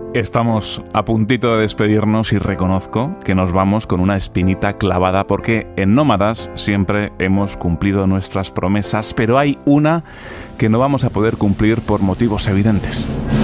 Estamos a puntito de despedirnos y reconozco que nos vamos con una espinita clavada porque en Nómadas siempre hemos cumplido nuestras promesas, pero hay una que no vamos a poder cumplir por motivos evidentes.